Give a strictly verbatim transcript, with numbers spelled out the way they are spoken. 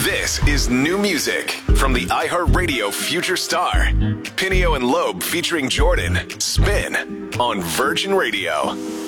This is new music from the iHeartRadio Future Star. Pinio and Loeb featuring Jordan. Spin on Virgin Radio.